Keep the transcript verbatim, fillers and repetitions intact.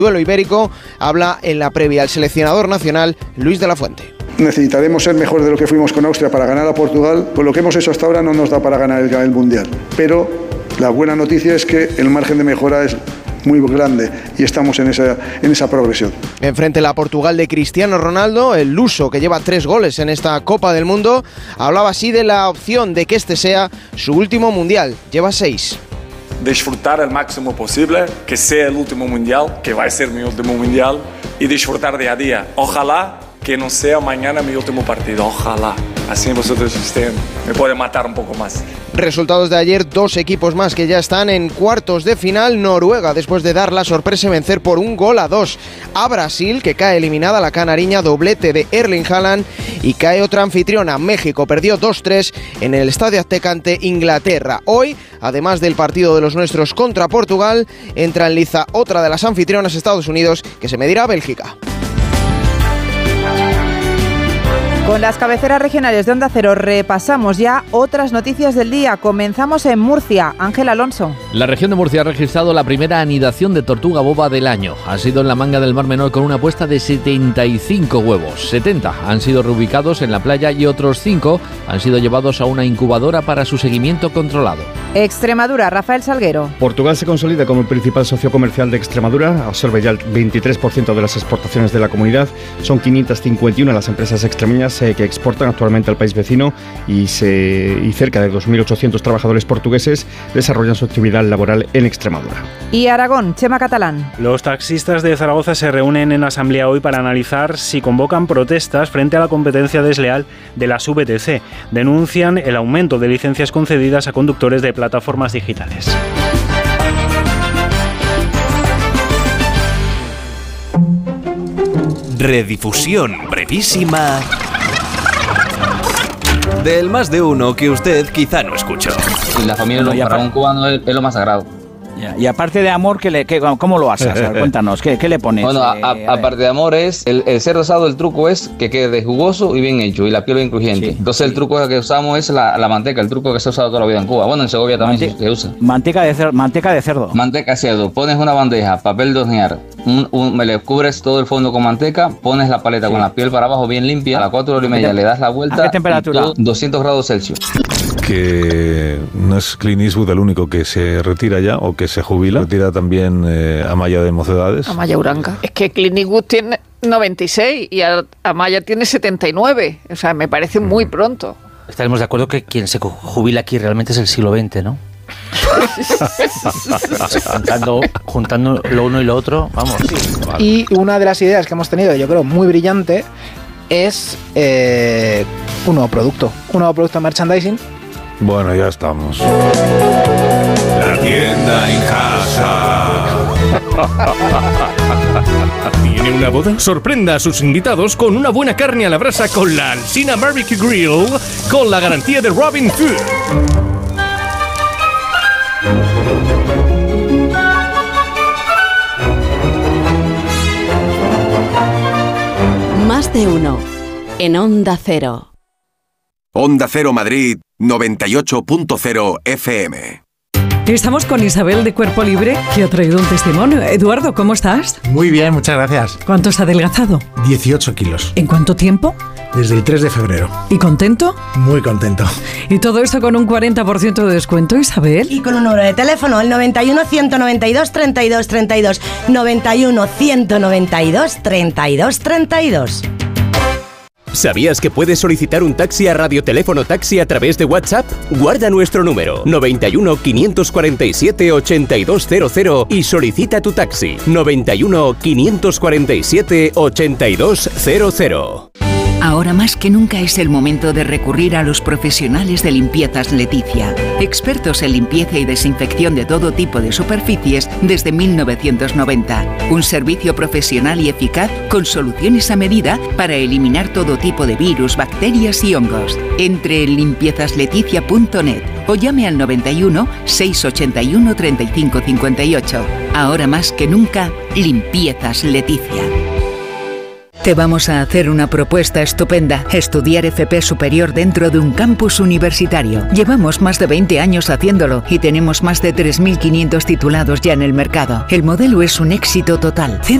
duelo ibérico, habla en la previa el seleccionador nacional Luis de la Fuente. Necesitaremos ser mejor de lo que fuimos con Austria para ganar a Portugal. Con lo que hemos hecho hasta ahora no nos da para ganar el, el Mundial. Pero la buena noticia es que el margen de mejora es muy grande y estamos en esa, en esa progresión. Enfrente la Portugal de Cristiano Ronaldo, el luso que lleva tres goles en esta Copa del Mundo, hablaba así de la opción de que este sea su último Mundial. Lleva seis. Disfrutar al máximo posible, que sea el último Mundial, que va a ser mi último Mundial, y disfrutar día a día. Ojalá que no sea mañana mi último partido, ojalá. Así vosotros estén, me pueden matar un poco más. Resultados de ayer, dos equipos más que ya están en cuartos de final. Noruega, después de dar la sorpresa y vencer por un gol a dos a Brasil, que cae eliminada la canariña, doblete de Erling Haaland, y cae otra anfitriona. México perdió dos tres en el Estadio Azteca ante Inglaterra. Hoy, además del partido de los nuestros contra Portugal, entra en liza otra de las anfitrionas, Estados Unidos, que se medirá a Bélgica. Con las cabeceras regionales de Onda Cero repasamos ya otras noticias del día. Comenzamos en Murcia. Ángel Alonso. La región de Murcia ha registrado la primera anidación de tortuga boba del año. Ha sido en la Manga del Mar Menor con una puesta de setenta y cinco huevos. setenta han sido reubicados en la playa y otros cinco han sido llevados a una incubadora para su seguimiento controlado. Extremadura, Rafael Salguero. Portugal se consolida como el principal socio comercial de Extremadura. Absorbe ya el veintitrés por ciento de las exportaciones de la comunidad. Son quinientas cincuenta y uno las empresas extremeñas que exportan actualmente al país vecino y, se, y cerca de dos mil ochocientos trabajadores portugueses desarrollan su actividad laboral en Extremadura. Y Aragón, Chema Catalán. Los taxistas de Zaragoza se reúnen en la asamblea hoy para analizar si convocan protestas frente a la competencia desleal de las V T C. Denuncian el aumento de licencias concedidas a conductores de plataformas digitales. Redifusión brevísima del más de uno que usted quizá no escuchó. Y la familia bueno, para un cubano es, es lo más sagrado. Ya, y aparte de amor, ¿qué le, qué, ¿cómo lo haces? Cuéntanos, ¿qué, qué le pones? Bueno, a, a, aparte de amor es, el, el cerdo asado, el truco es que quede jugoso y bien hecho, y la piel bien crujiente. Sí. Entonces el truco que usamos es la, la manteca, el truco que se ha usado toda la vida en Cuba. Bueno, en Segovia también Mante- se usa. Manteca de, cer- manteca de cerdo. Manteca de cerdo. Pones una bandeja, papel de hornear, un, un, me le cubres todo el fondo con manteca, pones la paleta sí. con la piel para abajo bien limpia, a las cuatro horas y media le das la vuelta. ¿A qué temperatura? doscientos grados Celsius. Que no es Clint Eastwood el único que se retira ya o que se jubila. Retira también eh, Amaya de Mocedades. Amaya Uranga. Es que Clint Eastwood tiene noventa y seis y Amaya tiene setenta y nueve. O sea, me parece muy pronto. Estaremos de acuerdo que quien se jubila aquí realmente es el siglo veinte, ¿no? juntando, juntando lo uno y lo otro, vamos. Y una de las ideas que hemos tenido, yo creo, muy brillante, es eh, un nuevo producto. Un nuevo producto de merchandising. Bueno, ya estamos. La tienda en casa. ¿Tiene una boda? Sorprenda a sus invitados con una buena carne a la brasa con la Alsina Barbecue Grill, con la garantía de Robin Food. Más de uno en Onda Cero. Onda Cero Madrid noventa y ocho punto cero F M. Estamos con Isabel de Cuerpo Libre, que ha traído un testimonio. Eduardo, ¿cómo estás? Muy bien, muchas gracias. ¿Cuánto has adelgazado? dieciocho kilos. ¿En cuánto tiempo? Desde el tres de febrero. ¿Y contento? Muy contento. Y todo esto con un cuarenta por ciento de descuento, Isabel. Y con un número de teléfono, el noventa y uno, ciento noventa y dos, treinta y dos, treinta y dos. noventa y uno, ciento noventa y dos, treinta y dos, treinta y dos. ¿Sabías que puedes solicitar un taxi a Radioteléfono Taxi a través de WhatsApp? Guarda nuestro número noventa y uno, quinientos cuarenta y siete, ochenta y dos cero cero y solicita tu taxi noventa y uno, quinientos cuarenta y siete, ochenta y dos cero cero. Ahora más que nunca es el momento de recurrir a los profesionales de Limpiezas Leticia, expertos en limpieza y desinfección de todo tipo de superficies desde mil novecientos noventa. Un servicio profesional y eficaz con soluciones a medida para eliminar todo tipo de virus, bacterias y hongos. Entre en limpiezas leticia punto net o llame al noventa y uno, seiscientos ochenta y uno, treinta y cinco cincuenta y ocho. Ahora más que nunca, Limpiezas Leticia. Te vamos a hacer una propuesta estupenda, estudiar F P superior dentro de un campus universitario. Llevamos más de veinte años haciéndolo y tenemos más de tres mil quinientos titulados ya en el mercado. El modelo es un éxito total.